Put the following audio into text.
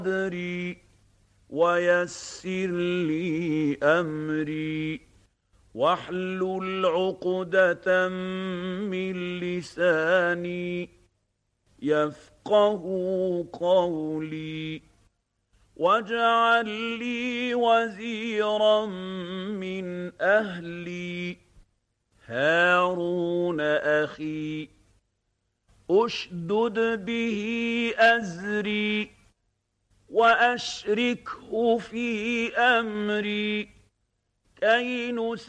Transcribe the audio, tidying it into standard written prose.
صدري ويسر لي أمري واحلل عقدة من لساني يفقه قولي واجعل لي وزيرا من أهلي هارون أخي أشدد به أزري وأشركه في أمري كي